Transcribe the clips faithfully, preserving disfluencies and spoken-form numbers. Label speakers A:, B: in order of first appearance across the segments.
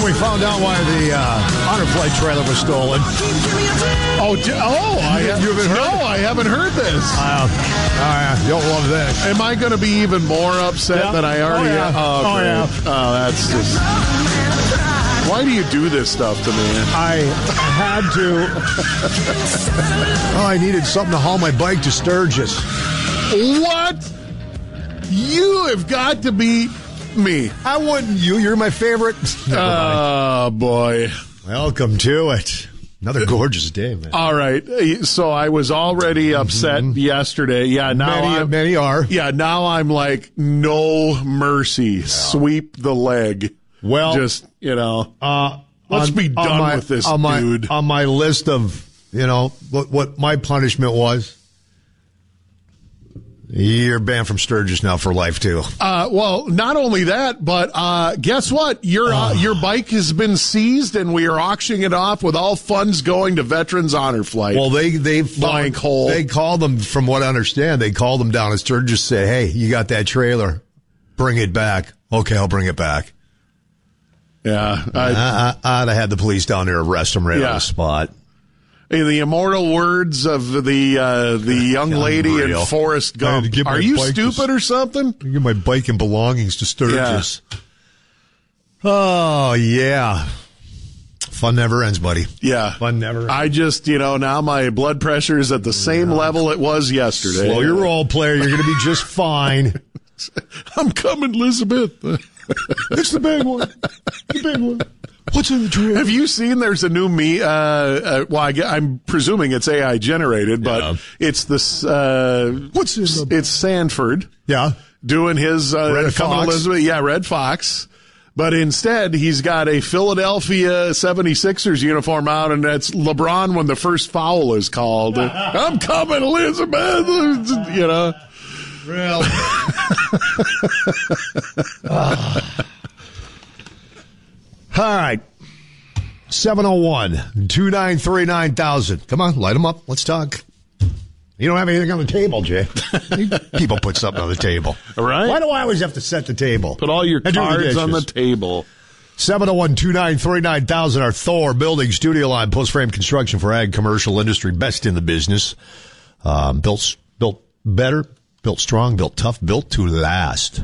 A: we found out why the uh, Honor Flight trailer was stolen.
B: Oh, d- oh, I have,
A: You haven't heard
B: no,
A: it?
B: I haven't heard this.
A: Uh, uh, you'll love this.
B: Am I going to be even more upset
A: Yeah.
B: than I already
A: Oh, yeah.
B: am? Oh,
A: Oh,
B: great.
A: yeah.
B: Oh, that's just... Why do you do this stuff to me?
A: I had to. Oh, I needed something to haul my bike to Sturgis.
B: What? You have got to be me.
A: I wouldn't. You, you're my favorite. Never mind.
B: Oh, boy.
A: Welcome to it. Another gorgeous day, man.
B: All right. So I was already upset
A: Mm-hmm.
B: yesterday. Yeah, now
A: many,
B: I'm,
A: many are.
B: Yeah, now I'm like, no mercy. Sweep the leg.
A: Well,
B: Just, you know,
A: uh,
B: let's
A: on-
B: be
A: on
B: done
A: my-
B: with this,
A: on my,
B: dude.
A: On my list of, you know, what, what my punishment was. You're banned from Sturgis now for life, too.
B: Uh, well, not only that, but uh, guess what? Your uh, your bike has been seized, and we are auctioning it off with all funds going to Veterans Honor Flight.
A: Well, they they
B: Blank hole.
A: They called them, from what I understand, they called them down at Sturgis, say, "Hey, you got that trailer? Bring it back." Okay, I'll bring it back.
B: yeah, I,
A: I, I, I'd have had the police down there arrest them right
B: Yeah.
A: on the spot.
B: in the immortal words of the uh, the young lady
A: Unreal.
B: in Forrest
A: I had to
B: Gump,
A: get my
B: are you
A: bike to-
B: stupid or something?
A: Give my bike and belongings to Sturgis. Oh yeah, fun never ends, buddy.
B: Yeah,
A: Fun never ends.
B: I just, you know, now my blood pressure is at the same level it was yesterday.
A: Slow your roll, player. You're going to be just fine.
B: I'm coming, Elizabeth.
A: It's the big one. The big one. What's in the trailer?
B: Have you seen there's a new me? Uh, uh, well, I, gue- I'm presuming it's A I generated, but
A: Yeah.
B: it's this. Uh,
A: What's in the?
B: it's Sanford
A: Yeah.
B: doing his uh,
A: Red
B: coming
A: Fox?
B: Elizabeth. Yeah, Red Fox. But instead, he's got a Philadelphia seventy-sixers uniform out, and that's LeBron when the first foul is called. I'm coming, Elizabeth. You know.
A: Real. Ah. All right. seven oh one, two nine three, nine thousand. Come on, light them up. Let's talk. You don't have anything on the table, Jay. People put something on the table.
B: All right.
A: Why do I always have to set the table?
B: Put all your
A: And do the
B: cards on the
A: dishes.
B: table.
A: seven oh one, two nine three, nine thousand, our Thor Building Studio Line, post-frame construction for ag commercial industry, best in the business. Um, built, built better, built strong, built tough, built to last.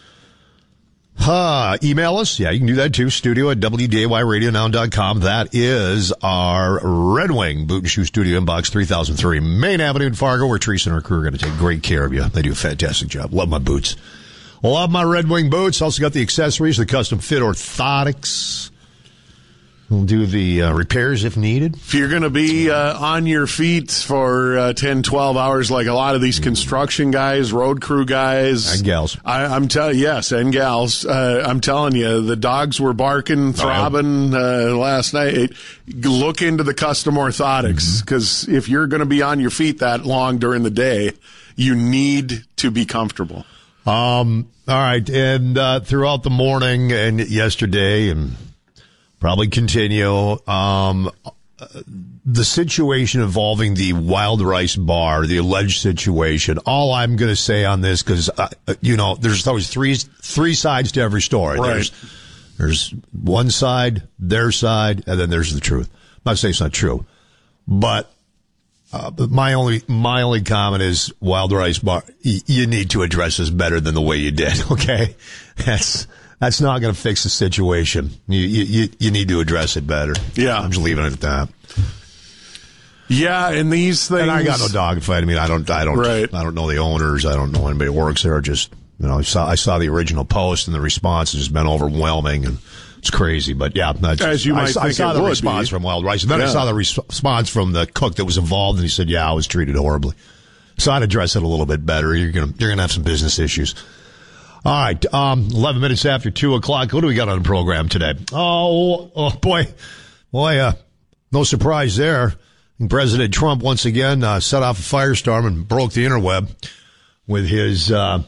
A: Uh, email us. Yeah, you can do that too. Studio at W D A Y radio now dot com. That is our Red Wing Boot and Shoe Studio inbox, three thousand three Main Avenue in Fargo, where Teresa and her crew are going to take great care of you. They do a fantastic job. Love my boots. Love my Red Wing boots. Also got the accessories, the custom fit orthotics. We'll do the uh, repairs if needed.
B: If you're going to be uh, on your feet for uh, ten, twelve hours like a lot of these construction guys, road crew guys.
A: And gals.
B: I, I'm telling yes, and gals. Uh, I'm telling you, the dogs were barking, throbbing uh, last night. Look into the custom orthotics, because if you're going to be on your feet that long during the day, you need to be comfortable.
A: Um, all right. And uh, throughout the morning and yesterday and probably continue, um, the situation involving the Wild Rice Bar, the alleged situation, all I'm going to say on this, because, uh, you know, there's always three three sides to every story.
B: Right.
A: There's, there's one side, their side, and then there's the truth. I'm not saying it's not true, but Uh, but my only my only comment is Wild Rice Bar. Y- you need to address this better than the way you did. Okay, that's that's not going to fix the situation. You, you you need to address it better.
B: Yeah.
A: I'm just leaving it at that.
B: Yeah, and these things.
A: And I got no dog in the fight. I mean, I don't I don't
B: Right.
A: I don't know the owners. I don't know anybody who works there. Just you know, I saw I saw the original post and the response has just been overwhelming and. It's crazy, but yeah. Just,
B: As you
A: I,
B: might
A: I
B: think
A: saw
B: it
A: the
B: would
A: response
B: be.
A: from Wild Rice, and then I
B: Yeah.
A: saw the res- response from the cook that was involved, and he said, "Yeah, I was treated horribly." So I'd address it a little bit better. You're gonna you're gonna have some business issues. All right, um, eleven minutes after two o'clock. What do we got on the program today? Oh, oh boy, boy, uh, no surprise there. President Trump once again uh, set off a firestorm and broke the interweb with his. Uh,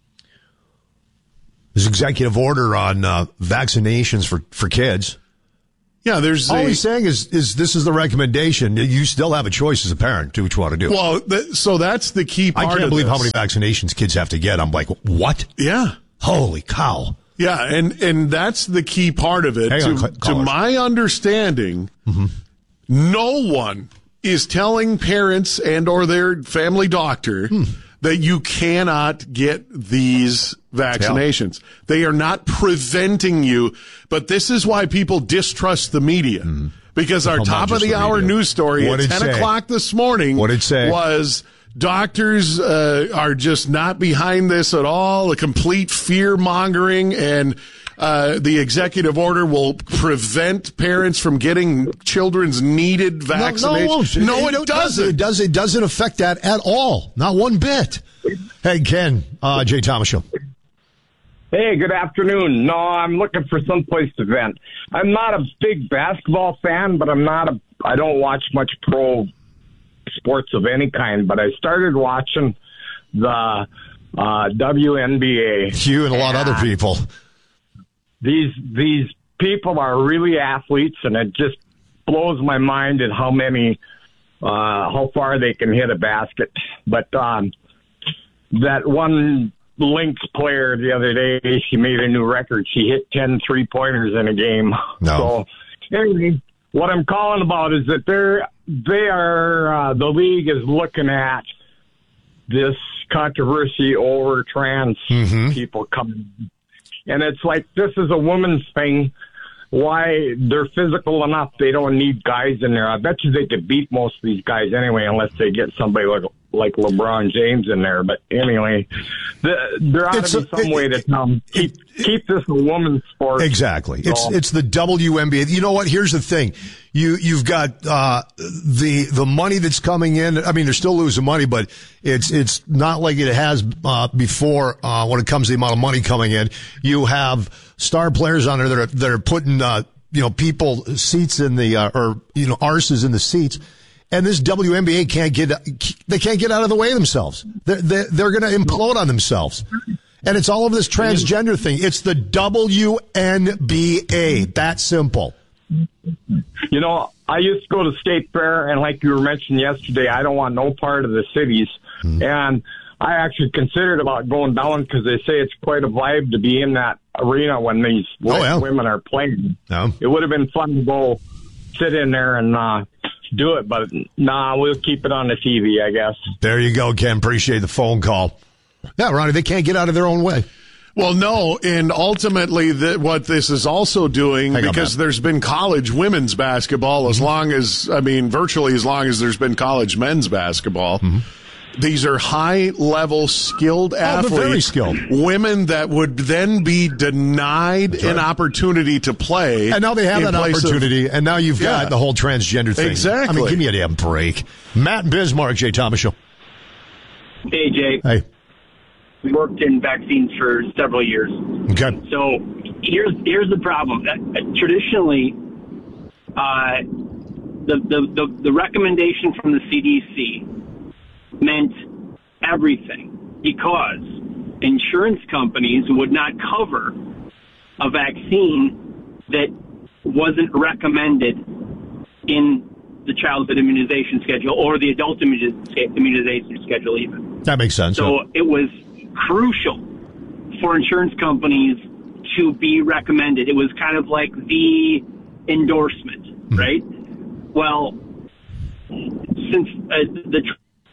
A: His executive order on uh, vaccinations for, for kids.
B: Yeah, there's
A: All
B: a,
A: he's saying is, is this is the recommendation. You still have a choice as a parent to what you want to do.
B: well, th- so that's the key part
A: I can't
B: of
A: believe
B: this.
A: how many vaccinations kids have to get. I'm like, what?
B: Yeah.
A: Holy cow.
B: Yeah, and, and that's the key part of it.
A: Hang
B: to,
A: on,
B: to my understanding, mm-hmm. no one is telling parents and or their family doctor hmm. that you cannot get these vaccinations. Yeah. They are not preventing you, but this is why people distrust the media. Mm. Because our top of the, the hour media. news story what at ten say? o'clock this morning
A: what did say?
B: was doctors uh, are just not behind this at all, a complete fear mongering, and uh, the executive order will prevent parents from getting children's needed vaccinations.
A: No, no, no, it, it doesn't. It does. It doesn't affect that at all. Not one bit. Hey, Ken, uh, Jay Thomas Show.
C: Hey, good afternoon. No, I'm looking for someplace to vent. I'm not a big basketball fan, but I'm not a. I don't watch much pro sports of any kind. But I started watching the uh, W N B A.
A: You and a lot and of other people.
C: These these people are really athletes, and it just blows my mind at how many, uh, how far they can hit a basket. But um, that one Lynx player the other day, she made a new record. She hit ten three-pointers in a game.
A: No.
C: So anyway, what I'm calling about is that they're, they are, uh, the league is looking at this controversy over trans mm-hmm. people coming. And it's like, this is a woman's thing. Why? They're physical enough. They don't need guys in there. I bet you they could beat most of these guys anyway, unless they get somebody like like LeBron James in there. But anyway, the, there ought it's to be a, some it, way to um, keep it, keep this a woman's sport.
A: Exactly.
C: So.
A: It's it's the W N B A. You know what? Here's the thing. You you've got uh, the the money that's coming in. I mean, they're still losing money, but it's it's not like it has uh, before uh, when it comes to the amount of money coming in. You have star players on there that are that are putting uh, you know people seats in the uh, or you know arses in the seats. And this W N B A can't get, they can't get out of the way themselves. They're, they're, they're going to implode on themselves. And it's all over this transgender thing. It's the W N B A. That simple.
C: You know, I used to go to State Fair, and like you were mentioning yesterday, I don't want no part of the cities. Mm-hmm. And I actually considered about going down because they say it's quite a vibe to be in that arena when these
A: oh, yeah.
C: women are playing.
A: Yeah.
C: It would have been fun to go sit in there and, uh, do it, but nah, we'll keep it on the T V, I guess.
A: There you go, Ken. Appreciate the phone call. Yeah, Ronnie, they can't get out of their own way.
B: Well, no, and ultimately the, what this is also doing, Hang because on, there's been college women's basketball as long as, I mean, virtually as long as there's been college men's basketball. Mm-hmm. These are high-level, skilled
A: oh,
B: athletes,
A: very skilled.
B: Women that would then be denied right. an opportunity to play.
A: And now they have that opportunity, of, and now you've got
B: yeah,
A: the whole transgender thing.
B: Exactly.
A: I mean, give me a damn break. Matt Bismarck, Jay Thomas Show.
D: Hey, Jay.
A: Hey.
D: We worked in vaccines for several years.
A: Okay.
D: So here's here's the problem. Uh, traditionally, uh, the, the, the, the recommendation from the C D C meant everything because insurance companies would not cover a vaccine that wasn't recommended in the childhood immunization schedule or the adult immunization schedule even.
A: That makes sense.
D: So it was crucial for insurance companies to be recommended. It was kind of like the endorsement, mm-hmm. right? Well, since uh, the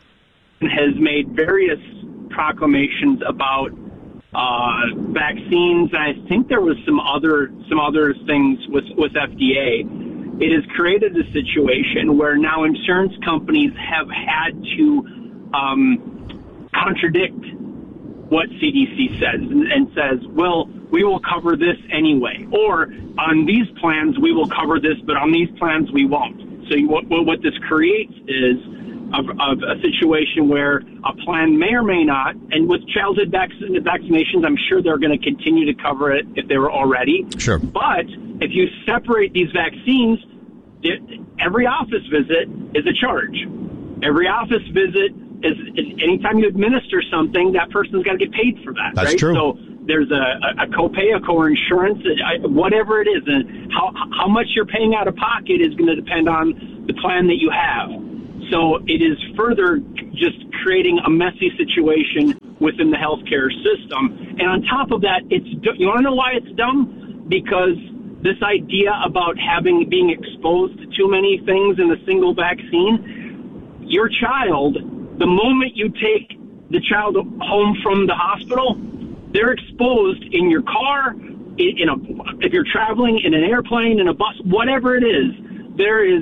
D: has made various proclamations about uh, vaccines. I think there was some other some other things with, with F D A. It has created a situation where now insurance companies have had to um, contradict what C D C says and, and says, well, we will cover this anyway. Or on these plans, we will cover this, but on these plans, we won't. So you, what, what this creates is Of, of a situation where a plan may or may not, and with childhood vac- vaccinations, I'm sure they're going to continue to cover it if they were already.
A: Sure.
D: But if you separate these vaccines, it, every office visit is a charge. Every office visit is, is anytime you administer something, that person's got to get paid for that.
A: That's
D: right?
A: true.
D: So there's a, a copay, a co-insurance, whatever it is, and how how much you're paying out of pocket is going to depend on the plan that you have. So it is further just creating a messy situation within the healthcare system. And on top of that, it's you want to know why it's dumb? Because this idea about having being exposed to too many things in a single vaccine, your child, the moment you take the child home from the hospital, they're exposed in your car, in a, if you're traveling in an airplane, in a bus, whatever it is, there is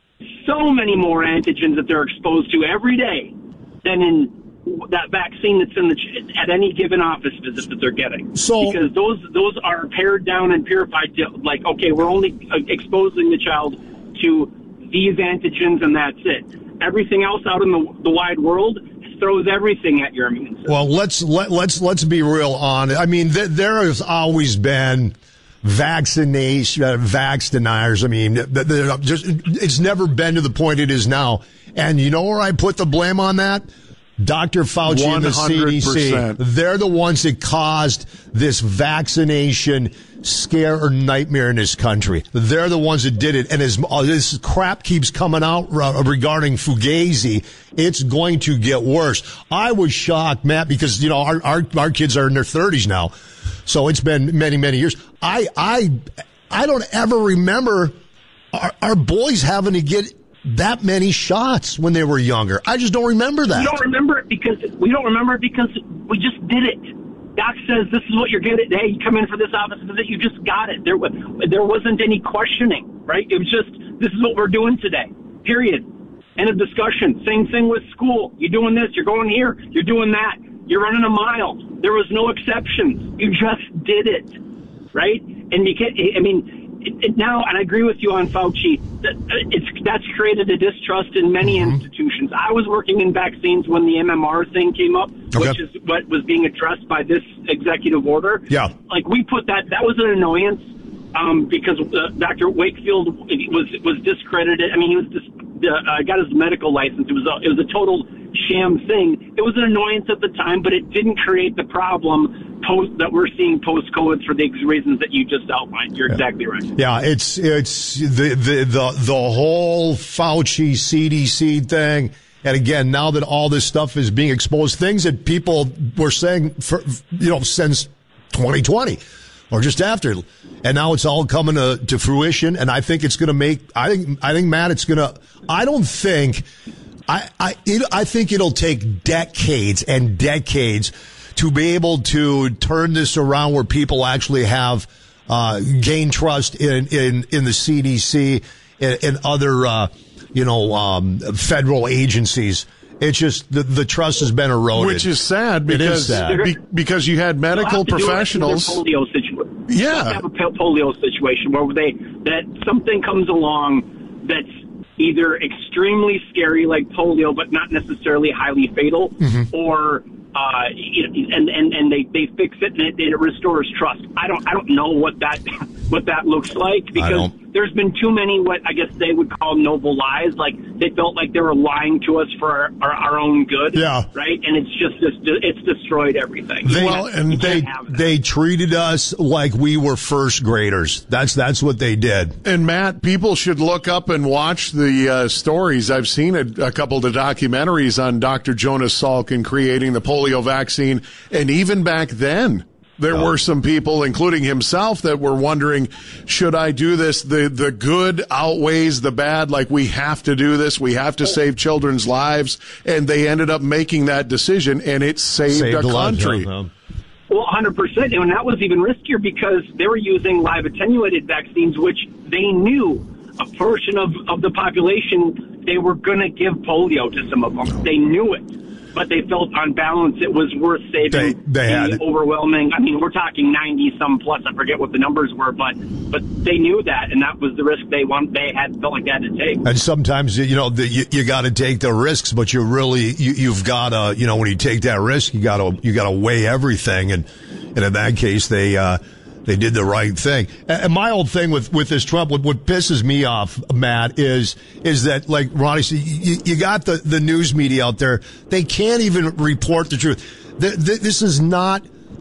D: so many more antigens that they're exposed to every day than in that vaccine that's in the at any given office visit that they're getting.
A: So,
D: because those those are pared down and purified to, like, okay, we're only exposing the child to these antigens and that's it. Everything else out in the, the wide world throws everything at your immune system.
A: Well, let's let let's let's be real honest. I mean, th- there has always been vaccination, uh, vax deniers. I mean, th- th- just it's never been to the point it is now. And you know where I put the blame on that? Doctor Fauci and the C D C. They're the ones that caused this vaccination scare or nightmare in this country. They're the ones that did it. And as uh, this crap keeps coming out uh, regarding Fugazi, it's going to get worse. I was shocked, Matt, because, you know, our, our, our kids are in their thirties now. So it's been many, many years. I, I, I don't ever remember our, our boys having to get that many shots when they were younger. I just don't remember that.
D: We don't remember it because we don't remember it because we just did it. Doc says this is what you're getting. Hey, you come in for this office visit, you just got it. There was there wasn't any questioning, right? It was just this is what we're doing today. Period. End of discussion. Same thing with school. You're doing this. You're going here. You're doing that. You're running a mile. There was no exceptions. You just did it, right? And you can't. I mean. It, it now, and I agree with you on Fauci, that it's, that's created a distrust in many mm-hmm. institutions. I was working in vaccines when the M M R thing came up, okay. which is what was being addressed by this executive order.
A: Yeah.
D: Like, we put that, that was an annoyance um, because uh, Doctor Wakefield was was discredited. I mean, he was dis, uh, got his medical license. It was a, it was a total sham thing. It was an annoyance at the time, but it didn't create the problem post that we're seeing post-COVID for the reasons that you just outlined. You're yeah. exactly right.
A: Yeah, it's it's the, the the the whole Fauci C D C thing. And again, now that all this stuff is being exposed, things that people were saying for, you know, since twenty twenty or just after, and now it's all coming to, to fruition. And I think it's going to make. I think I think Matt, it's going to. I don't think. I I it, I think it'll take decades and decades to be able to turn this around where people actually have uh, gained trust in, in, in the C D C and, and other, uh, you know, um, federal agencies. It's just the, the trust has been eroded.
B: Which is sad because,
A: it is sad.
B: Be, because you had medical professionals.
D: Polio situation.
B: Yeah.
D: Have a polio situation where they, that something comes along that's either extremely scary like polio, but not necessarily highly fatal, mm-hmm. or uh, and and and they, they fix it and it, it restores trust. I don't I don't know what that what that looks like because there's been too many what I guess they would call noble lies. Like they felt like they were lying to us for our, our, our own good.
A: Yeah.
D: Right. And it's just it's destroyed everything.
A: They, well, and they they treated us like we were first graders. That's that's what they did.
B: And Matt, people should look up and watch the uh, stories. I've seen a, a couple of the documentaries on Doctor Jonas Salk and creating the polio vaccine, and even back then. There oh. were some people, including himself, that were wondering, should I do this? The the good outweighs the bad. Like, we have to do this. We have to save children's lives. And they ended up making that decision, and it saved, saved a country.
D: Well, one hundred percent. And that was even riskier because they were using live attenuated vaccines, which they knew a portion of, of the population, they were going to give polio to some of them. They knew it. But they felt on balance it was worth saving
A: they, they
D: the
A: had
D: overwhelming. I mean, we're talking ninety some plus. I forget what the numbers were, but but they knew that, and that was the risk they want. They had felt like they had to take.
A: And sometimes you know the, you, you got to take the risks, but you really you, you've got to you know when you take that risk, you got to you got to weigh everything, and and in that case they. Uh, They did the right thing. And my old thing with, with this Trump, what, what pisses me off, Matt, is is that, like Ronnie said, you, you got the, the news media out there. They can't even report the truth. The, the, this is not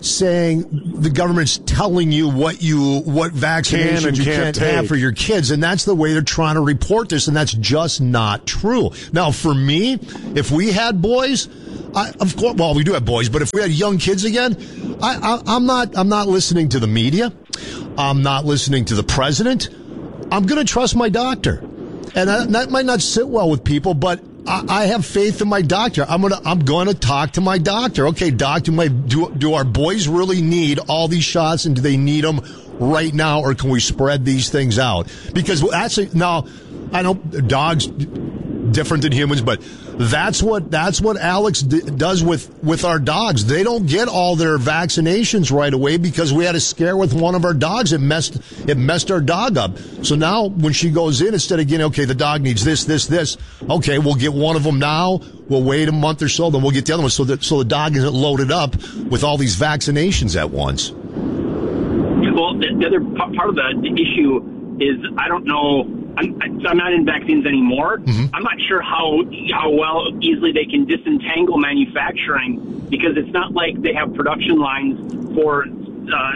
A: saying the government's telling you what you what vaccinations
B: Can
A: you
B: can't
A: can't have
B: take.
A: for your kids, and that's the way they're trying to report this, and that's just not true. Now, for me, if we had boys, I, of course, well, we do have boys, but if we had young kids again, I, I, I'm not I'm not listening to the media. I'm not listening to the president. I'm going to trust my doctor, and that, that might not sit well with people, but I, I have faith in my doctor. I'm gonna I'm going to talk to my doctor. Okay, doctor, my do do our boys really need all these shots, and do they need them right now, or can we spread these things out? Because actually, now I know dogs different than humans, but that's what that's what Alex d- does with with our dogs. They don't get all their vaccinations right away because we had a scare with one of our dogs. It messed it messed our dog up. So now when she goes in, instead of getting, okay, the dog needs this, this, this. Okay, we'll get one of them now. We'll wait a month or so, then we'll get the other one. So that so the dog isn't loaded up with all these vaccinations at once.
D: Well, the, the other p- part of the, the issue is I don't know. I'm, I'm not in vaccines anymore. Mm-hmm. I'm not sure how how well easily they can disentangle manufacturing, because it's not like they have production lines for uh,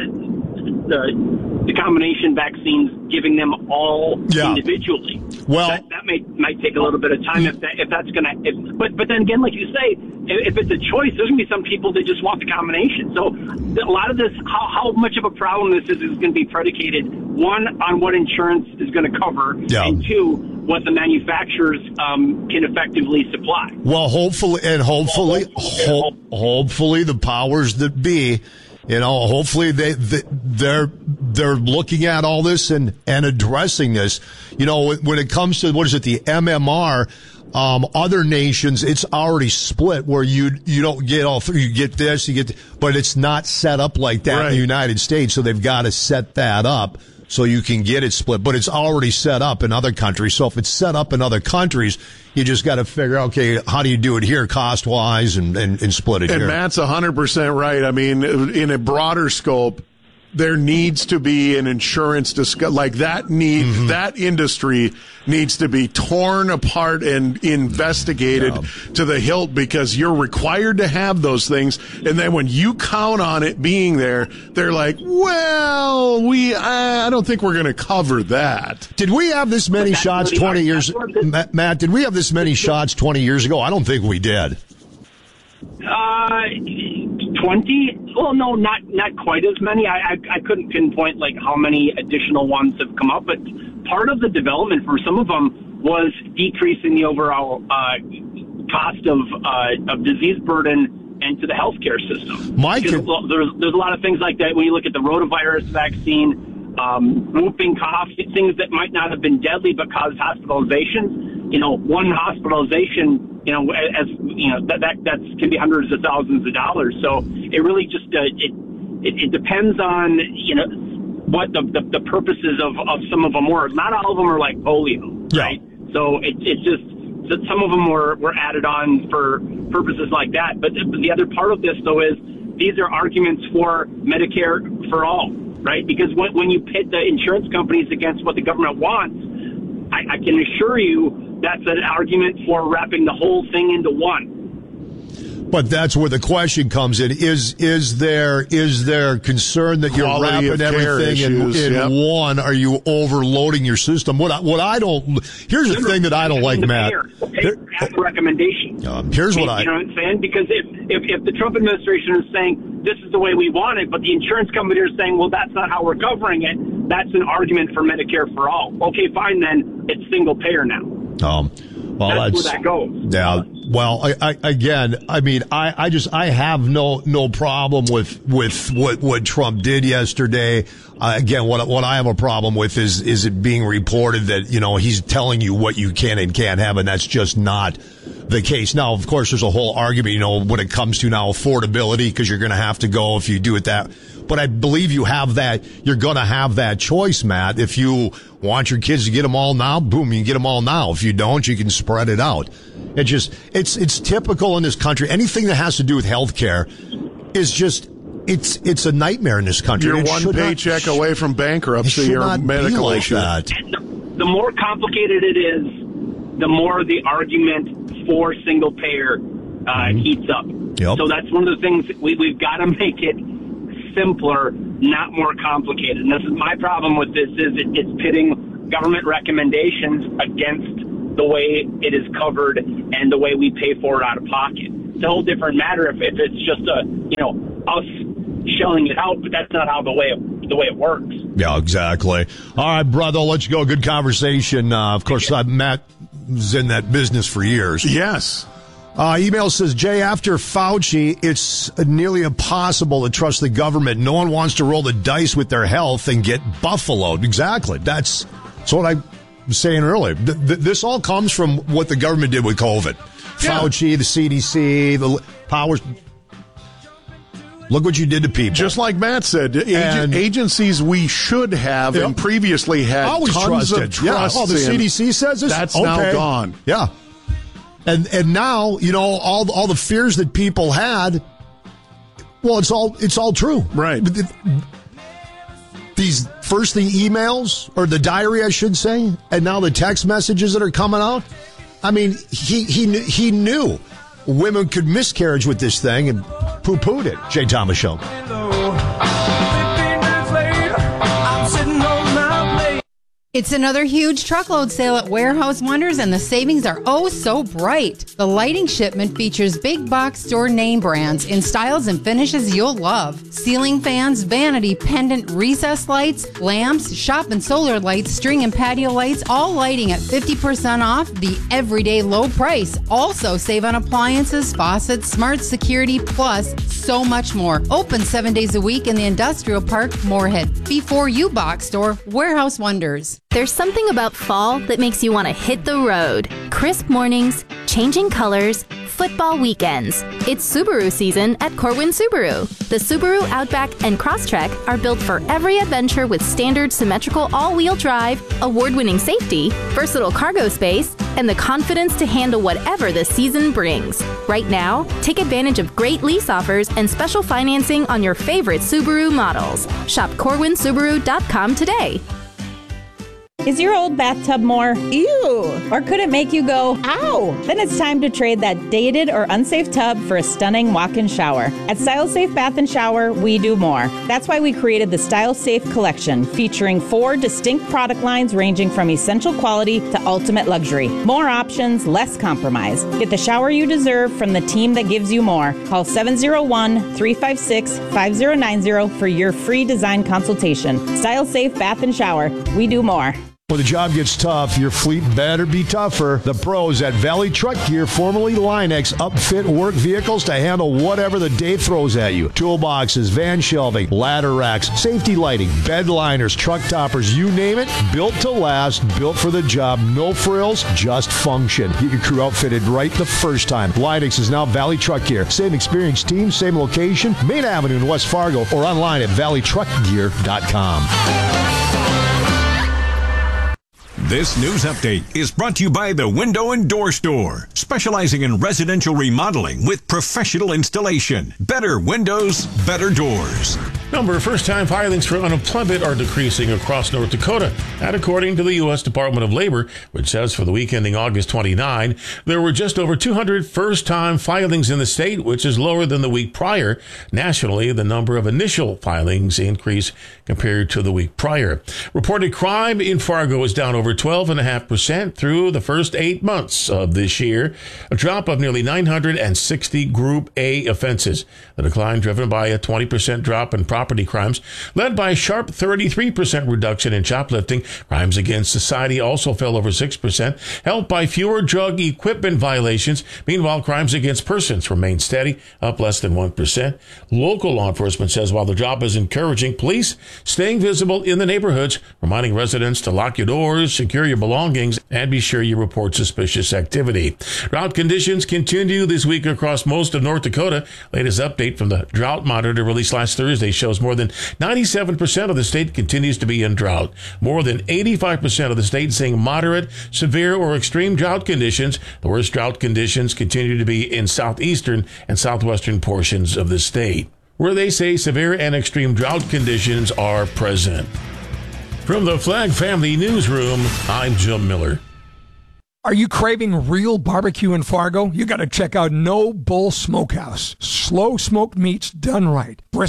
D: the the combination vaccines, giving them all
A: yeah.
D: individually.
A: Well,
D: that, that may might take a little bit of time if that, if that's gonna. If, but but then again, like you say, if, if it's a choice, there's gonna be some people that just want the combination. So a lot of this, how how much of a problem this is, is going to be predicated, one, on what insurance is going to cover,
A: yeah.
D: and two, what the manufacturers um, can effectively supply.
A: Well, hopefully, and hopefully, ho- hopefully, the powers that be, you know, hopefully they, they they're they're looking at all this and and addressing this. You know, when it comes to what is it, the M M R. Um, other nations, it's already split where you you don't get all three. You get this, you get, th- but it's not set up like that
B: right.
A: in the United States. So they've got to set that up so you can get it split. But it's already set up in other countries. So if it's set up in other countries, you just got to figure out, okay, how do you do it here, cost wise, and, and and split it
B: and
A: here.
B: And Matt's one hundred percent right. I mean, in a broader scope, there needs to be an insurance discuss like that need mm-hmm. that industry needs to be torn apart and investigated yeah. to the hilt, because you're required to have those things, and then when you count on it being there, they're like, well, we I don't think we're going to cover that.
A: Did we have this many shots twenty years Matt, Matt, did we have this many shots twenty years ago? I don't think we did.
D: Uh, twenty? Well, no, not not quite as many. I, I I couldn't pinpoint like how many additional ones have come up, but part of the development for some of them was decreasing the overall uh, cost of uh, of disease burden and to the healthcare system.
A: Mike,
D: there's there's a lot of things like that when you look at the rotavirus vaccine, um, whooping cough, things that might not have been deadly but caused hospitalizations. You know, one hospitalization, you know, as you know, that that that's, can be hundreds of thousands of dollars. So it really just uh, it, it it depends on, you know, what the, the the purposes of of some of them were. Not all of them are like polio,
A: yeah.
D: right? So it it's just that some of them were were added on for purposes like that. But the other part of this, though, is these are arguments for Medicare for all, right? Because when when you pit the insurance companies against what the government wants, I, I can assure you that's an argument for wrapping the whole thing into one.
A: But that's where the question comes in. Is is there is there concern that you're
B: Quality
A: wrapping everything
B: issues,
A: in, in
B: yep.
A: one? Are you overloading your system? What I, what I don't here's the thing that I don't like,
D: the
A: Matt.
D: Payer, the payer has a recommendation.
A: Um, here's what I
D: you know what I'm saying? Because if, if if the Trump administration is saying this is the way we want it, but the insurance company are saying, well, that's not how we're covering it, that's an argument for Medicare for all. Okay, fine, then it's single payer now.
A: Um, well,
D: that's,
A: that's
D: where that goes.
A: Yeah. Well, I, I, again, I mean, I, I just, I have no, no problem with, with what, what Trump did yesterday. Uh, again, what, what I have a problem with is, is it being reported that, you know, he's telling you what you can and can't have, and that's just not the case. Now, of course, there's a whole argument, you know, when it comes to now affordability, because you're going to have to go if you do it that. But I believe you have that, you're going to have that choice, Matt. If you want your kids to get them all now, boom, you can get them all now. If you don't, you can spread it out. It just, it's, it's typical in this country. Anything that has to do with healthcare is just, it's, it's a nightmare in this country.
B: You're
A: it
B: one paycheck
A: not,
B: away from bankruptcy or medical
A: like
B: issue.
A: That.
D: The, the more complicated it is, the more the argument for single payer uh, mm-hmm. heats up.
A: Yep.
D: So that's one of the things that we, we've got to make it simpler, not more complicated. And this is my problem with this is it, it's pitting government recommendations against the way it is covered and the way we pay for it out of pocket. It's a whole different matter if, if it's just a, you know, us shelling it out, but that's not how the way it, the way it works.
A: Yeah, exactly. All right, brother, let's go. Good conversation. Uh, of course, uh, Matt was in that business for years.
B: Yes.
A: Uh, email says, Jay, after Fauci, it's nearly impossible to trust the government. No one wants to roll the dice with their health and get buffaloed. Exactly. That's, that's what I was saying earlier. Th- th- this all comes from what the government did with COVID. Yeah. Fauci, the C D C, the powers. Look what you did to people.
B: Just like Matt said, ag- agencies we should have yep. and previously had
A: always
B: tons
A: trusted.
B: of trust
A: yeah. Oh, the
B: in.
A: C D C says this?
B: That's
A: okay.
B: now gone.
A: Yeah. And and now, you know, all all the fears that people had, well, it's all it's all true.
B: Right.
A: These first the emails, or the diary, I should say, and now the text messages that are coming out. I mean, he he knew, he knew women could miscarriage with this thing and poo-pooed it. Jay Thomas Show.
E: It's another huge truckload sale at Warehouse Wonders, and the savings are oh so bright. The lighting shipment features big box store name brands in styles and finishes you'll love. Ceiling fans, vanity, pendant, recess lights, lamps, shop and solar lights, string and patio lights, all lighting at fifty percent off the everyday low price. Also save on appliances, faucets, smart security, plus so much more. Open seven days a week in the Industrial Park, Moorhead. Before you box store, Warehouse Wonders.
F: There's something about fall that makes you want to hit the road. Crisp mornings, changing colors, football weekends. It's Subaru season at Corwin Subaru. The Subaru Outback and Crosstrek are built for every adventure with standard symmetrical all-wheel drive, award-winning safety, versatile cargo space, and the confidence to handle whatever the season brings. Right now, take advantage of great lease offers and special financing on your favorite Subaru models. Shop Corwin Subaru dot com today.
G: Is your old bathtub more ew? Or could it make you go, ow? Then it's time to trade that dated or unsafe tub for a stunning walk-in shower. At Style Safe Bath and Shower, we do more. That's why we created the Style Safe Collection, featuring four distinct product lines ranging from essential quality to ultimate luxury. More options, less compromise. Get the shower you deserve from the team that gives you more. Call seven oh one, three five six, five oh nine oh for your free design consultation. Style Safe Bath and Shower, we do more.
A: When the job gets tough, your fleet better be tougher. The pros at Valley Truck Gear, formerly Linex, upfit work vehicles to handle whatever the day throws at you. Toolboxes, van shelving, ladder racks, safety lighting, bed liners, truck toppers, you name it. Built to last, built for the job. No frills, just function. Get your crew outfitted right the first time. Linex is now Valley Truck Gear. Same experienced team, same location, Main Avenue in West Fargo, or online at valley truck gear dot com.
H: This news update is brought to you by the Window and Door Store, specializing in residential remodeling with professional installation. Better windows, better doors.
I: Number of first-time filings for unemployment are decreasing across North Dakota. That according to the U S Department of Labor, which says for the week ending August twenty-ninth, there were just over two hundred first-time filings in the state, which is lower than the week prior. Nationally, the number of initial filings increased compared to the week prior. Reported crime in Fargo is down over twelve point five percent through the first eight months of this year, a drop of nearly nine hundred sixty Group A offenses. The decline driven by a twenty percent drop in property crimes, led by a sharp thirty-three percent reduction in shoplifting. Crimes against society also fell over six percent, helped by fewer drug equipment violations. Meanwhile, crimes against persons remained steady, up less than one percent. Local law enforcement says while the drop is encouraging, police staying visible in the neighborhoods, reminding residents to lock your doors, secure your belongings, and be sure you report suspicious activity. Drought conditions continue this week across most of North Dakota. Latest update from the Drought Monitor released last Thursday shows more than ninety-seven percent of the state continues to be in drought. More than eighty-five percent of the state seeing moderate, severe, or extreme drought conditions. The worst drought conditions continue to be in southeastern and southwestern portions of the state, where they say severe and extreme drought conditions are present. From the Flag Family Newsroom, I'm Jim Miller.
J: Are you craving real barbecue in Fargo? You got to check out No Bull Smokehouse. Slow smoked meats done right. Brisket,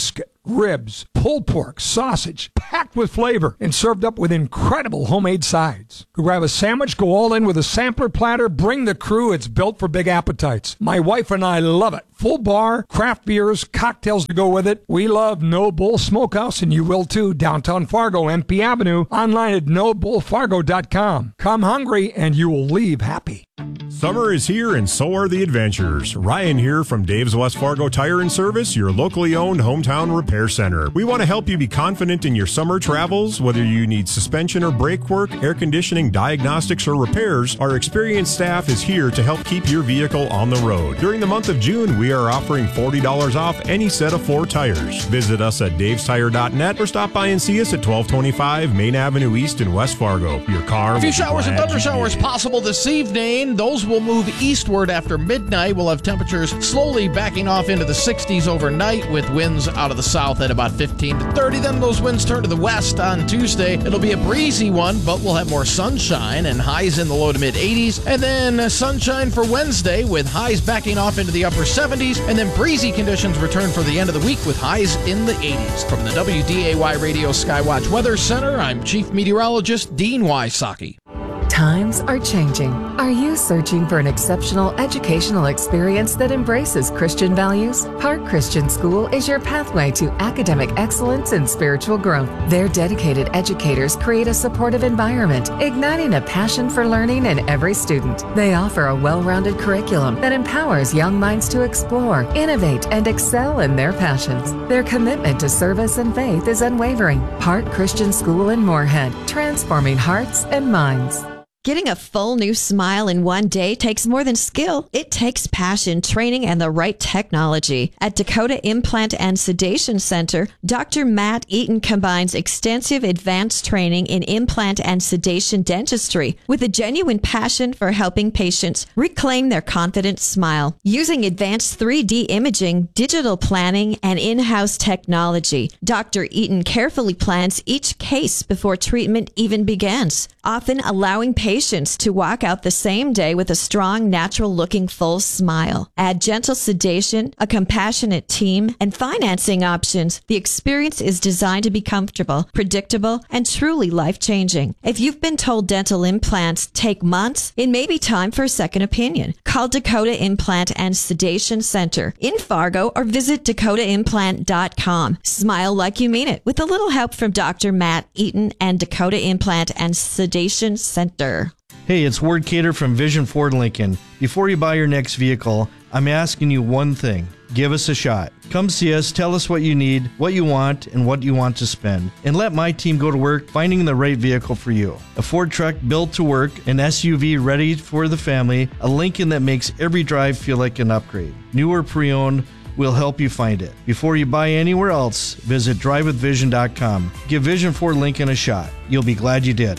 J: ribs, pulled pork, sausage, packed with flavor, and served up with incredible homemade sides. Grab a sandwich, go all in with a sampler platter, bring the crew. It's built for big appetites. My wife and I love it. Full bar, craft beers, cocktails to go with it. We love No Bull Smokehouse, and you will too. Downtown Fargo, M P Avenue. Online at no bull fargo dot com. Come hungry, and you will leave happy.
K: Summer is here, and so are the adventures. Ryan here from Dave's West Fargo Tire and Service, your locally owned hometown repair center. We want to help you be confident in your summer travels. Whether you need suspension or brake work, air conditioning, diagnostics, or repairs, our experienced staff is here to help keep your vehicle on the road. During the month of June, we are offering forty dollars off any set of four tires. Visit us at daves tire dot net or stop by and see us at twelve twenty-five Main Avenue East in West Fargo. Your car.
L: A few showers and thunder showers
K: did.
L: possible this evening. Those will move eastward after midnight. We'll have temperatures slowly backing off into the sixties overnight with winds out of the south at about fifteen to thirty. Then those winds turn to the west on Tuesday. It'll be a breezy one, but we'll have more sunshine and highs in the low to mid eighties. And then sunshine for Wednesday with highs backing off into the upper seventies. And then breezy conditions return for the end of the week with highs in the eighties. From the W D A Y Radio Skywatch Weather Center, I'm Chief Meteorologist Dean Wysocki.
M: Times are changing. Are you searching for an exceptional educational experience that embraces Christian values? Park Christian School is your pathway to academic excellence and spiritual growth. Their dedicated educators create a supportive environment, igniting a passion for learning in every student. They offer a well-rounded curriculum that empowers young minds to explore, innovate, and excel in their passions. Their commitment to service and faith is unwavering. Park Christian School in Moorhead, transforming hearts and minds.
N: Getting a full new smile in one day takes more than skill. It takes passion, training, and the right technology. At Dakota Implant and Sedation Center, Doctor Matt Eaton combines extensive advanced training in implant and sedation dentistry with a genuine passion for helping patients reclaim their confident smile. Using advanced three D imaging, digital planning, and in-house technology, Doctor Eaton carefully plans each case before treatment even begins, often allowing patients Patients to walk out the same day with a strong, natural-looking full smile. Add gentle sedation, a compassionate team, and financing options. The experience is designed to be comfortable, predictable, and truly life-changing. If you've been told dental implants take months, it may be time for a second opinion. Call Dakota Implant and Sedation Center in Fargo or visit dakota implant dot com. Smile like you mean it with a little help from Doctor Matt Eaton and Dakota Implant and Sedation Center.
O: Hey, it's Ward Cater from Vision Ford Lincoln. Before you buy your next vehicle, I'm asking you one thing. Give us a shot. Come see us, tell us what you need, what you want, and what you want to spend. And let my team go to work finding the right vehicle for you. A Ford truck built to work, an S U V ready for the family, a Lincoln that makes every drive feel like an upgrade. New or pre-owned, we'll help you find it. Before you buy anywhere else, visit drive with vision dot com. Give Vision Ford Lincoln a shot. You'll be glad you did.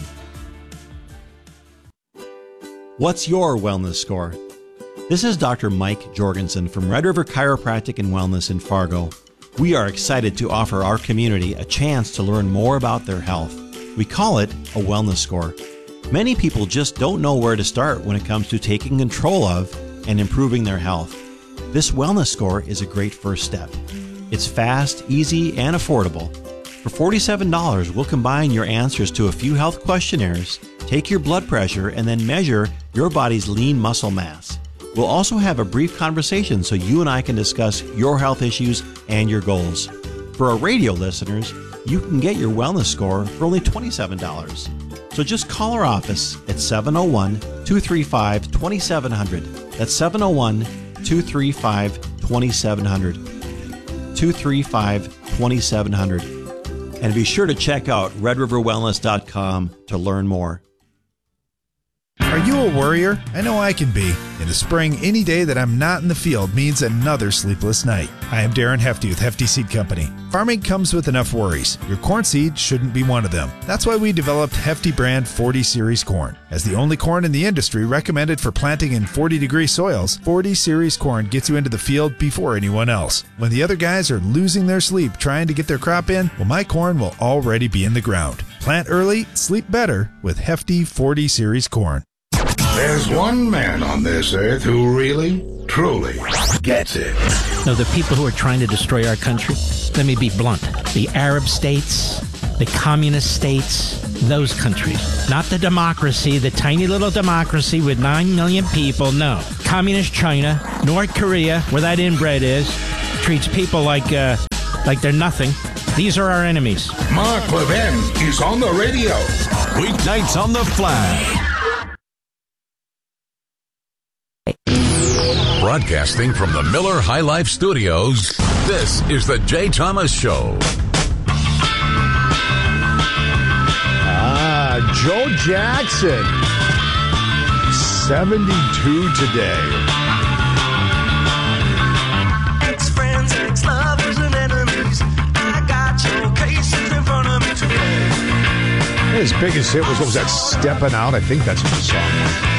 P: What's your wellness score? This is Doctor Mike Jorgensen from Red River Chiropractic and Wellness in Fargo. We are excited to offer our community a chance to learn more about their health. We call it a wellness score. Many people just don't know where to start when it comes to taking control of and improving their health. This wellness score is a great first step. It's fast, easy, and affordable. For forty-seven dollars, we'll combine your answers to a few health questionnaires, take your blood pressure, and then measure your body's lean muscle mass. We'll also have a brief conversation so you and I can discuss your health issues and your goals. For our radio listeners, you can get your wellness score for only twenty-seven dollars. So just call our office at seven oh one, two three five, two seven zero zero. That's seven oh one, two three five, two seven zero zero. two three five, two seven zero zero. And be sure to check out red river wellness dot com to learn more.
Q: Are you a worrier? I know I can be. In the spring, any day that I'm not in the field means another sleepless night. I am Darren Hefty with Hefty Seed Company. Farming comes with enough worries. Your corn seed shouldn't be one of them. That's why we developed Hefty brand forty series corn. As the only corn in the industry recommended for planting in forty degree soils, forty series corn gets you into the field before anyone else. When the other guys are losing their sleep trying to get their crop in, well, my corn will already be in the ground. Plant early, sleep better with Hefty forty series corn.
R: There's one man on this earth who really, truly gets it.
S: No, the people who are trying to destroy our country, let me be blunt, the Arab states, the communist states, those countries. Not the democracy, the tiny little democracy with nine million people, no. Communist China, North Korea, where that inbred is, treats people like, uh, like they're nothing. These are our enemies.
R: Mark Levin is on the radio.
H: Weeknights on the Flag. Broadcasting from the Miller High Life Studios, this is the Jay Thomas Show.
A: Ah, Joe Jackson, seventy-two today.
T: Ex-friends, ex-lovers, and enemies. I got your cases in front of me today.
A: His biggest hit was, what was that, Steppin' Out? I think that's what the song was.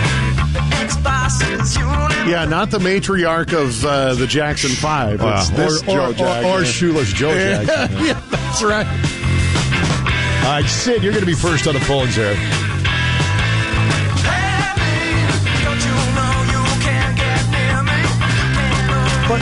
B: Yeah, not the matriarch of uh, the Jackson Five.
A: Wow.
B: It's this
A: or,
B: Joe
A: or,
B: Jackson.
A: Or, or Shoeless Joe Jackson.
B: Yeah, that's right.
A: All right, Sid, you're going to be first on the phones here. But,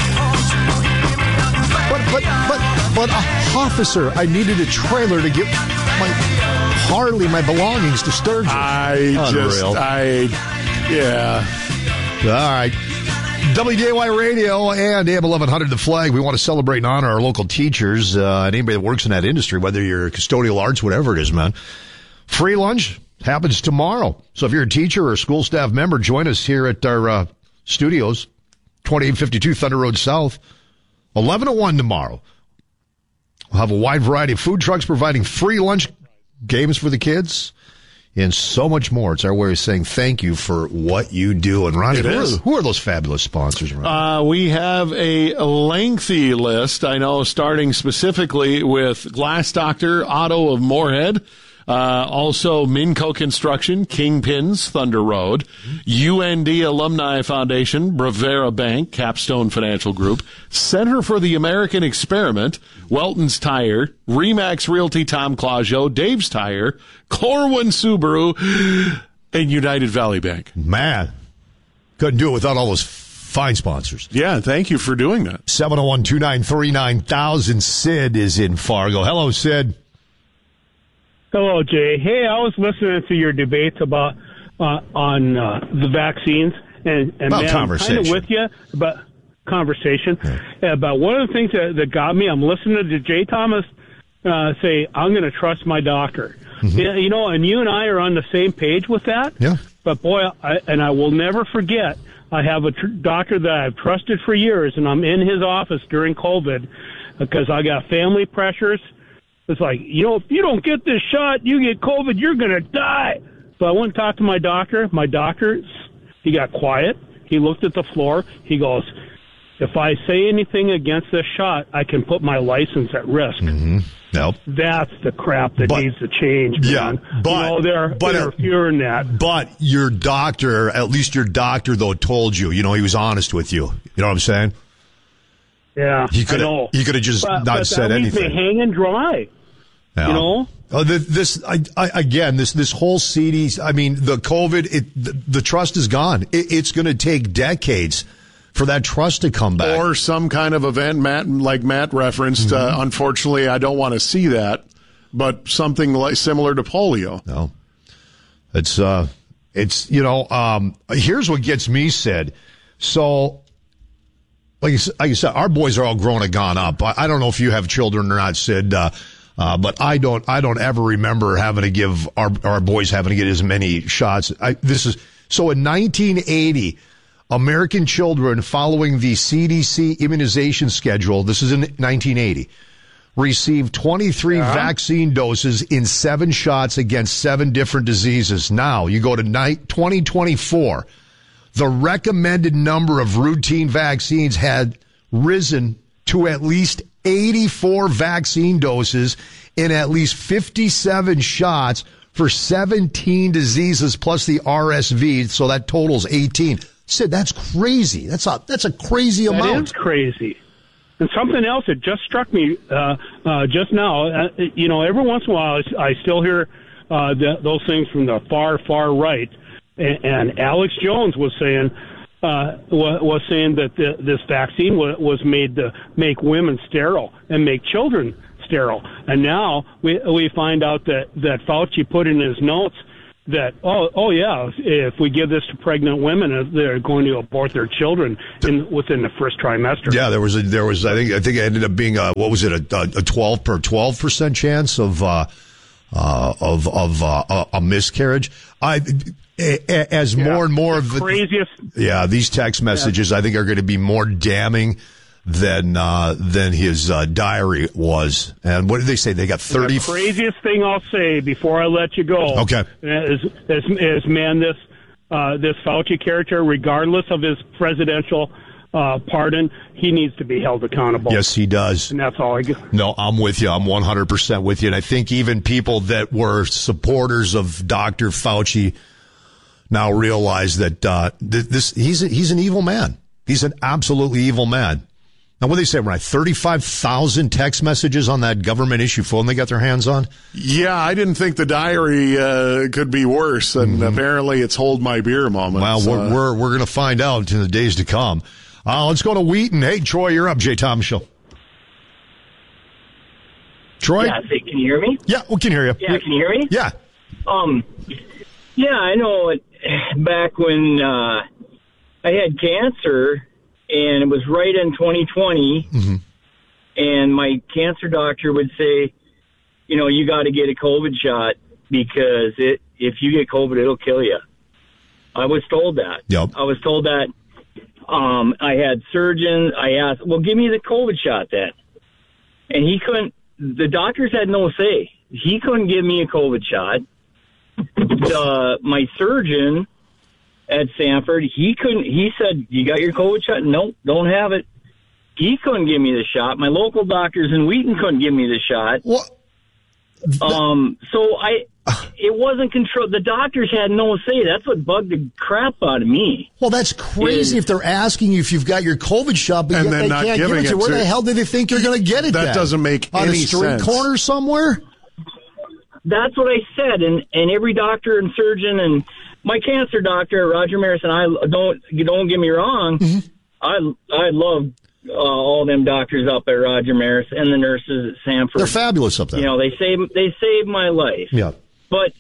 A: but, but, but, but, uh, officer, I needed a trailer to get my Harley, my belongings to Sturgis.
B: I
A: Unreal.
B: just, I, yeah.
A: All right. W D A Y Radio and A M eleven hundred The Flag. We want to celebrate and honor our local teachers, uh, and anybody that works in that industry, whether you're custodial arts, whatever it is, man. Free lunch happens tomorrow. So if you're a teacher or a school staff member, join us here at our uh, studios, twenty-eight fifty-two Thunder Road South, eleven to one tomorrow. We'll have a wide variety of food trucks providing free lunch, games for the kids, and so much more. It's our way of saying thank you for what you do. And Ronnie, who are, who are those fabulous sponsors, Ronnie?
B: Uh, we have a lengthy list, I know, starting specifically with Glass Doctor Auto of Moorhead, uh, also Minco Construction, Kingpins, Thunder Road, U N D Alumni Foundation, Bravera Bank, Capstone Financial Group, Center for the American Experiment, Welton's Tire, Remax Realty, Tom Claudio, Dave's Tire, Corwin Subaru, and United Valley Bank.
A: Man, couldn't do it without all those fine sponsors.
B: Yeah, thank you for doing that.
A: seven oh one, two nine three, nine thousand. Sid is in Fargo. Hello, Sid.
U: Hello, Jay. Hey, I was listening to your debates about uh, on uh, the vaccines, and, and
A: About
U: man, I'm kind
A: conversation.
U: of with you about conversation. Yeah. About one of the things that, that got me, I'm listening to Jay Thomas uh, say, I'm going to trust my doctor. Mm-hmm. You, you know, and you and I are on the same page with that.
A: Yeah.
U: But, boy, I, and I will never forget, I have a tr- doctor that I've trusted for years, and I'm in his office during COVID because I got family pressures. It's like, you know, if you don't get this shot, you get COVID, you're going to die. So I went and talked to my doctor. My doctor, he got quiet. He looked at the floor. He goes, if I say anything against this shot, I can put my license at risk.
A: Mm-hmm. Nope.
U: That's the crap that
A: But-
U: needs to change, man.
A: Yeah, but,
U: you know, they're
A: but,
U: interfering that.
A: But your doctor, at least your doctor, though, told you, you know, he was honest with you. You know what I'm saying?
U: Yeah,
A: He could
U: I know.
A: have he could have just
U: but,
A: not
U: but
A: said
U: that leaves
A: anything.
U: me hanging dry.
A: Yeah.
U: You know?
A: Oh, the, this I, I, again. This this whole C D. I mean, the COVID. It the, the trust is gone. It, it's going to take decades for that trust to come back.
B: Or some kind of event, Matt, like Matt referenced.
A: Mm-hmm.
B: Uh, unfortunately, I don't want to see that, but something like similar to polio.
A: No, it's uh, it's you know. Um, here's what gets me said. So. Like you, like you said, our boys are all grown and gone up. I, I don't know if you have children or not, Sid, uh, uh, but I don't. I don't ever remember having to give our our boys having to get as many shots. I, this is so in nineteen eighty, American children following the C D C immunization schedule. This is in nineteen eighty. Received twenty-three yeah. vaccine doses in seven shots against seven different diseases. Now you go to night twenty twenty-four. The recommended number of routine vaccines had risen to at least eighty-four vaccine doses in at least fifty-seven shots for seventeen diseases plus the R S V. So that totals eighteen. Sid, that's crazy. That's a, that's a crazy amount.
U: That is crazy. And something else that just struck me uh, uh, just now, uh, you know, every once in a while I, I still hear uh, the, those things from the far, far right. And Alex Jones was saying, uh, was, was saying that the, this vaccine was, was made to make women sterile and make children sterile. And now we we find out that, that Fauci put in his notes that, oh, oh yeah, if we give this to pregnant women, they're going to abort their children in within the first trimester.
A: Yeah, there was a, there was I think I think it ended up being a, what was it a, a twelve per twelve percent chance of uh, uh, of of uh, a miscarriage. I as yeah, more and more of the
U: craziest.
A: Yeah, these text messages yeah. I think are going to be more damning than uh, than his uh, diary was. And what did they say? They got thirty.
U: The craziest thing I'll say before I let you go.
A: Okay.
U: Is is, is man, this uh, this Fauci character, regardless of his presidential uh, pardon, he needs to be held accountable.
A: Yes, he does.
U: And that's all I get.
A: No, I'm with you. I'm one hundred percent with you. And I think even people that were supporters of Doctor Fauci now realize that uh, th- this he's a, he's an evil man. He's an absolutely evil man. Now, what did they say, right? thirty-five thousand text messages on that government issue phone they got their hands on?
B: Yeah, I didn't think the diary uh, could be worse, and mm-hmm. apparently it's hold my beer moment.
A: Well,
B: so.
A: we're we're, we're going to find out in the days to come. Uh, let's go to Wheaton. Hey, Troy, you're up. Jay Thomas Show. Troy?
C: Yeah, say, can you hear me?
A: Yeah, we can hear you.
C: Yeah, can you hear me?
A: Yeah.
C: Um, yeah, I know it, back when uh, I had cancer, and it was right in twenty twenty, mm-hmm. and my cancer doctor would say, you know, you got to get a COVID shot because it if you get COVID, it'll kill you. I was told that.
A: Yep.
C: I was told that. Um, I had surgeons. I asked, well, give me the COVID shot then. And he couldn't, the doctors had no say. He couldn't give me a COVID shot. Uh, my surgeon at Sanford, he couldn't, he said, you got your COVID shot? Nope, don't have it. He couldn't give me the shot. My local doctors in Wheaton couldn't give me the shot.
A: What?
C: Um, so I, it wasn't controlled. The doctors had no say. That's what bugged the crap out of me.
A: Well, that's crazy if they're asking you if you've got your COVID shot, but
B: and
A: yet
B: then
A: they
B: not
A: can't give
B: giving
A: it to you. Where
B: to-
A: the hell do they think you're going to get it
B: That
A: then?
B: doesn't make
A: On
B: any
A: a street
B: sense.
A: corner somewhere?
C: That's what I said, and and every doctor and surgeon and my cancer doctor, Roger Maris, and I don't don't get me wrong,
A: mm-hmm.
C: I I love uh, all them doctors up at Roger Maris and the nurses at Sanford.
A: They're fabulous up there.
C: You know, they saved they saved my life.
A: Yeah.
C: But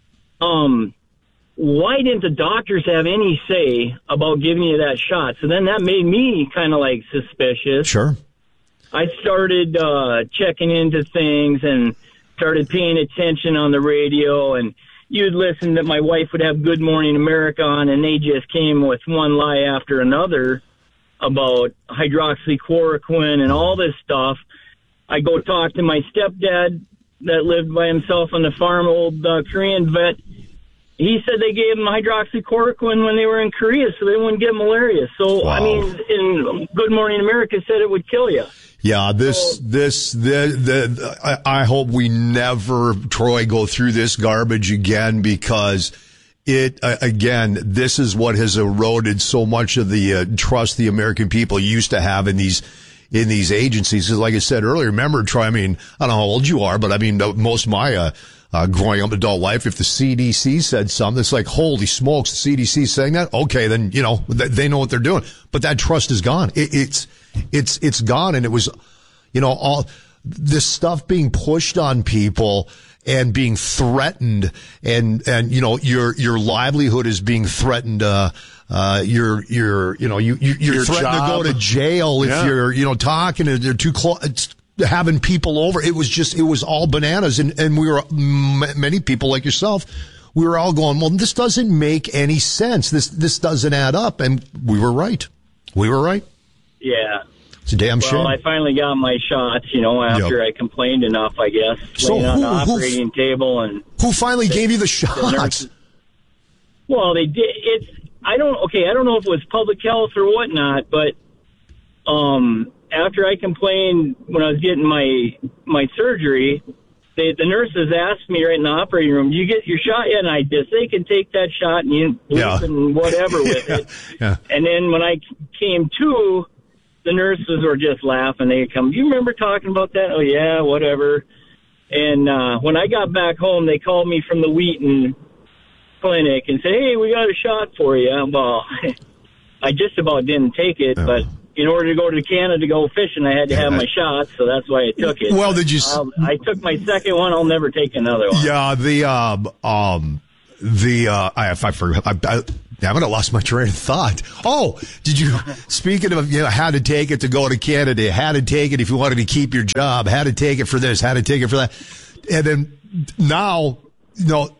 C: um, why didn't the doctors have any say about giving you that shot? So then that made me kind of like suspicious.
A: Sure.
C: I started uh, checking into things and started paying attention on the radio, and you'd listen that my wife would have Good Morning America on, and they just came with one lie after another about hydroxychloroquine and all this stuff. I go talk to my stepdad that lived by himself on the farm, old uh, Korean vet. He said they gave him hydroxychloroquine when they were in Korea so they wouldn't get malaria. So,
A: Wow.
C: I mean, in Good Morning America said it would kill you.
A: Yeah, this, this, the, the, I, I hope we never, Troy, go through this garbage again because it, uh, again, this is what has eroded so much of the uh, trust the American people used to have in these, in these agencies. 'Cause like I said earlier, remember, Troy, I mean, I don't know how old you are, but I mean, most of my, uh, uh, growing up adult life, if the C D C said something, it's like, holy smokes, the C D C saying that? Okay, then, you know, they, they know what they're doing. But that trust is gone. It, it's, it's, it's gone. And it was, you know, all this stuff being pushed on people and being threatened and, and, you know, your, your livelihood is being threatened. Uh, uh, you're, you're, you know, you, you you're
B: Your
A: threatened
B: job.
A: to go to jail if
B: Yeah.
A: you're, you know, talking to, they're too close. Having people over, it was just, it was all bananas. And, and we were, m- many people like yourself, we were all going, well, this doesn't make any sense. This, this doesn't add up. And we were right. We were right.
C: Yeah.
A: It's a damn
C: well,
A: shame.
C: I finally got my shots, you know, after
A: Yep.
C: I complained enough, I guess.
A: So
C: laying on
A: who-
C: the
A: who-
C: operating table and.
A: Who finally
C: the-
A: gave you the
C: the
A: shots?
C: nurses- Well, they did. It's, I don't, okay, I don't know if it was public health or whatnot, but, um, after I complained when I was getting my my surgery, they, the nurses asked me right in the operating room, "Do you get your shot yet?" And I just, they can take that shot and you
A: Yeah.
C: and whatever with it.
A: Yeah.
C: And then when I came to, the nurses were just laughing. They come, "Do you remember talking about that?" "Oh yeah, whatever." And uh, when I got back home, they called me from the Wheaton clinic and said, "Hey, we got a shot for you." Well, I just about didn't take it,
A: Oh.
C: but in order to go to Canada to go fishing, I had to have my shots, so that's why I took it.
A: Well, did you s-
C: I'll, I took my second one. I'll never take another one.
A: Yeah, the um um the uh I if I forgot I, I, I'm gonna lost my train of thought. Oh, did you speaking of you know had to take it to go to Canada, had to take it if you wanted to keep your job, had to take it for this, had to take it for that, and then now you know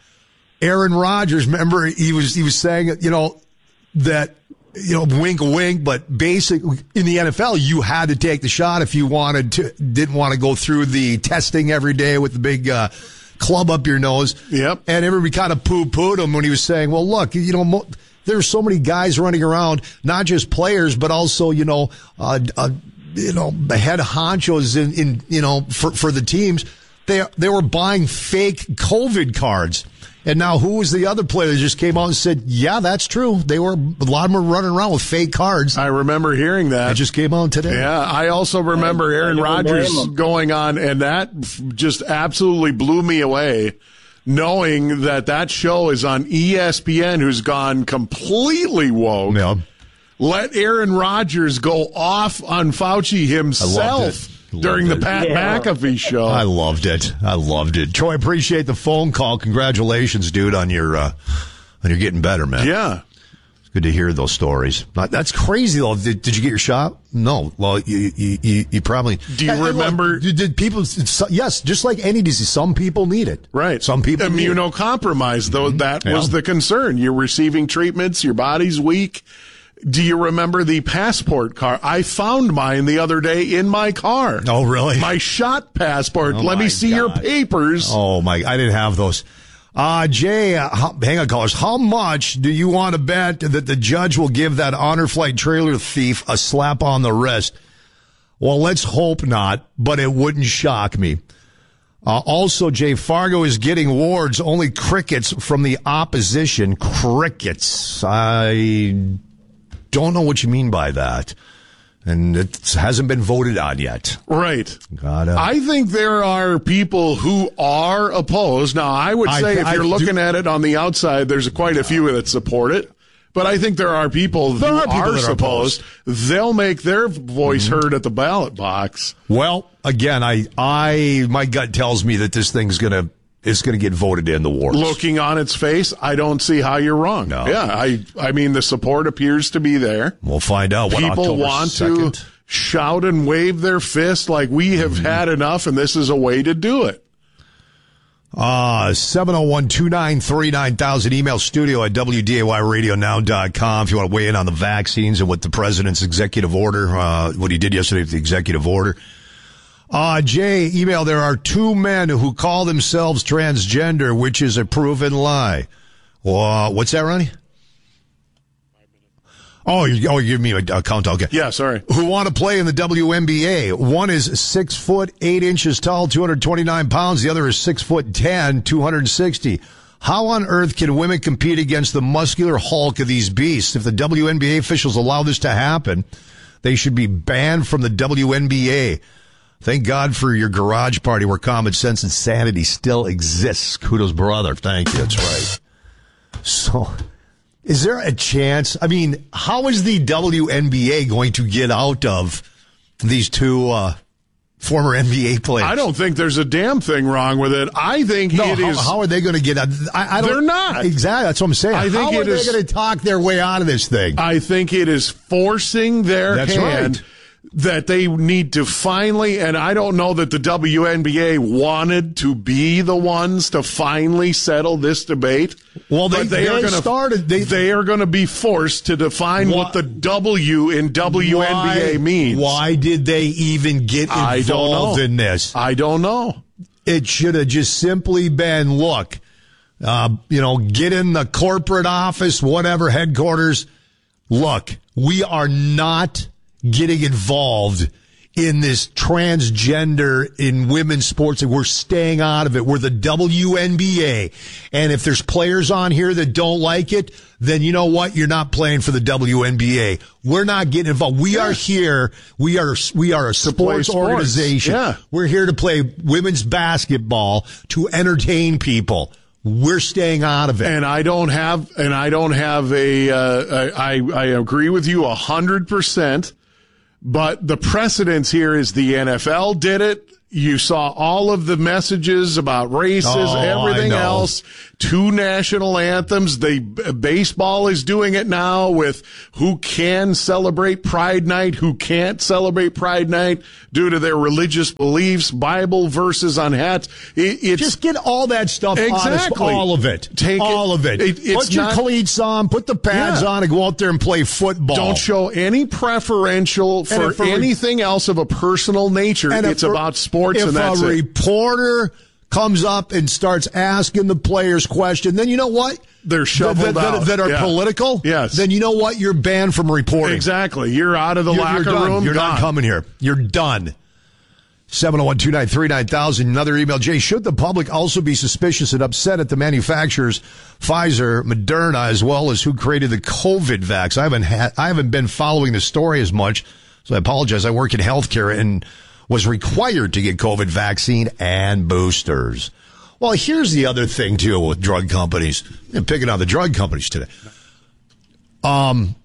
A: Aaron Rodgers. Remember he was he was saying you know that. You know, wink, wink, but basically in the N F L, you had to take the shot if you wanted to, didn't want to go through the testing every day with the big uh, club up your nose.
B: Yep.
A: And everybody kind of poo-pooed him when he was saying, well, look, you know, mo- there's so many guys running around, not just players, but also, you know, uh, uh, you know, head honchos in, in you know, for, for the teams. They, they were buying fake COVID cards. And now who was the other player that just came out and said, yeah, that's true. They were, a lot of them were running around with fake cards.
B: I remember hearing that.
A: It just came out today.
B: Yeah, I also remember Aaron Rodgers going on, and that f- just absolutely blew me away, knowing that that show is on E S P N, who's gone completely woke.
A: Yeah.
B: Let Aaron Rodgers go off on Fauci himself during the
A: it.
B: Pat
A: Yeah.
B: McAfee show.
A: I loved it. I loved it. Troy, appreciate the phone call. Congratulations, dude, on your uh, on your getting better, man.
B: Yeah.
A: It's good to hear those stories. Not- That's crazy, though. Did, did you get your shot? No. Well, you you, you, you probably.
B: Do you
A: Hey, look,
B: remember-
A: Did, did people? Yes, just like any disease, some people need it.
B: Right.
A: Some people need it.
B: Immunocompromised, though, that
A: Yeah.
B: was the concern. You're receiving treatments, your body's weak. Do you remember the passport card? I found mine the other day in my car.
A: Oh, really?
B: My shot passport.
A: Oh,
B: Let me
A: my
B: see your
A: God.
B: papers.
A: Oh, my. I didn't have those. Uh, Jay, uh, how, hang on, callers. How much do you want to bet that the judge will give that Honor Flight trailer thief a slap on the wrist? Well, let's hope not, but it wouldn't shock me. Uh, also, Jay, Fargo is getting awards, only crickets from the opposition. Crickets. I don't know what you mean by that. And it hasn't been voted on yet.
B: Right.
A: Gotta.
B: I think there are people who are opposed. Now, I would
A: I-
B: say if
A: I
B: you're
A: do-
B: looking at it on the outside, there's quite a few that support it. But I think there are people
A: There
B: who
A: are people
B: are
A: that are
B: supposed. They'll make their voice heard at the ballot box.
A: Well, again, I, I, my gut tells me that this thing's gonna, it's gonna get voted in the wards.
B: Looking on its face, I don't see how you're wrong.
A: No.
B: Yeah, I, I mean, the support appears to be there.
A: We'll find out what
B: People
A: October
B: want
A: second.
B: to shout and wave their fist like we have had enough, and this is a way to do it.
A: Uh, seven oh one, two nine three, nine thousand. Email studio at W D A Y radio now dot com if you want to weigh in on the vaccines and what the president's executive order, uh, what he did yesterday with the executive order. Uh, Jay, email, there are two men who call themselves transgender, which is a proven lie. Uh, what's that, Ronnie? Oh, you, oh, you give me a, a count. Okay.
B: Yeah, sorry.
A: Who want to play in the W N B A. One is six foot, eight inches tall, two hundred twenty-nine pounds. The other is six foot ten, two hundred sixty. How on earth can women compete against the muscular hulk of these beasts? If the W N B A officials allow this to happen, they should be banned from the W N B A. Thank God for your garage party where common sense and sanity still exists. Kudos, brother. Thank you. That's right. So, is there a chance? I mean, how is the W N B A going to get out of these two uh, former N B A players?
B: I don't think there's a damn thing wrong with it. I think
A: No,
B: it
A: how,
B: is.
A: how are they going to get out? I, I don't,
B: They're not.
A: Exactly. That's what I'm saying.
B: I think
A: how
B: it
A: are
B: is-
A: they going to talk their way out of this thing?
B: I think it is forcing their
A: That's
B: hand
A: right.
B: that they need to finally, and I don't know that the W N B A wanted to be the ones to finally settle this debate.
A: Well, they-
B: but they, are
A: they
B: going to
A: started- they-
B: they are going to be forced to define
A: Why-
B: what the W in W N B A
A: Why-
B: means.
A: Why did they even get
B: I don't
A: involved
B: know.
A: in this?
B: I don't know.
A: It should have just simply been, look, uh, you know, get in the corporate office, whatever, headquarters. Look, we are not getting involved in this transgender in women's sports, and we're staying out of it. We're the W N B A. And if there's players on here that don't like it, then you know what? You're not playing for the W N B A. We're not getting involved. We are here. We are, we are a sports,
B: sports.
A: organization.
B: Yeah.
A: We're here to play women's basketball to entertain people. we're staying out of it.
B: And I don't have, and I don't have a, uh, I, I agree with you a hundred percent, but the precedence here is the N F L did it. You saw all of the messages about races,
A: Oh,
B: everything
A: I know.
B: else. Two national anthems. The b- baseball is doing it now with who can celebrate Pride Night, who can't celebrate Pride Night due to their religious beliefs, Bible verses on hats. It, it's
A: Just get all that stuff
B: Exactly.
A: honest, all of it.
B: Take
A: all
B: it-
A: of it.
B: it- it's
A: put your
B: not-
A: cleats on, put the pads
B: Yeah.
A: on, and go out there and play football.
B: Don't show any preferential
A: And
B: for
A: if a re-
B: anything else of a personal nature.
A: And
B: It's
A: if a-
B: about sports,
A: if
B: and that's
A: a
B: it.
A: reporter comes up and starts asking the players question, then you know what?
B: They're shoveled
A: that, that,
B: out.
A: that are
B: Yeah.
A: political.
B: Yes.
A: Then you know what? You're banned from reporting.
B: Exactly. You're out of the
A: You're,
B: locker
A: you're done.
B: room.
A: You're
B: gone.
A: not coming here. You're done. seven oh one, two nine three, nine thousand. Another email. Jay, should the public also be suspicious and upset at the manufacturers, Pfizer, Moderna, as well as who created the COVID vax? I haven't had, I haven't been following the story as much, so I apologize. I work in healthcare and was required to get COVID vaccine and boosters. Well, here's the other thing, too, with drug companies. I'm picking on the drug companies today. Um,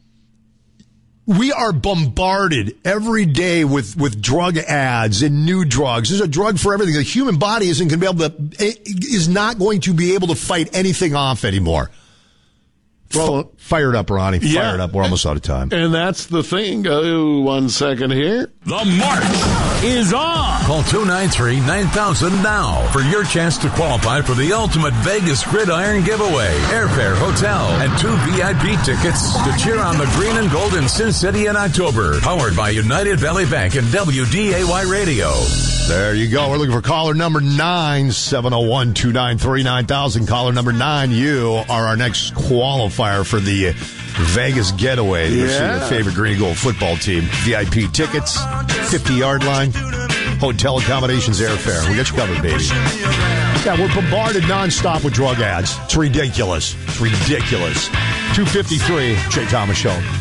A: we are bombarded every day with, with drug ads and new drugs. There's a drug for everything. The human body isn't going to be able to, is not going to be able to fight anything off anymore. Well, fire it up, Ronnie. Fire
B: Yeah.
A: it up. We're almost out of time.
B: And that's the thing. Oh, one second here.
H: The march is on. Call two nine three, nine thousand now for your chance to qualify for the ultimate Vegas Gridiron giveaway. Airfare, hotel, and two V I P tickets to cheer on the green and gold in Sin City in October. Powered by United Valley Bank and W D A Y Radio.
A: There you go. We're looking for caller number nine, seven oh one, two nine three, nine thousand. Caller number nine, you are our next qualifier for the Vegas getaway. To go see
B: Yeah.
A: your favorite green and gold football team. V I P tickets, fifty-yard line, hotel accommodations, airfare. We got you covered, baby. Yeah, we're bombarded nonstop with drug ads. It's ridiculous. It's ridiculous. two fifty-three, Jay Thomas Show.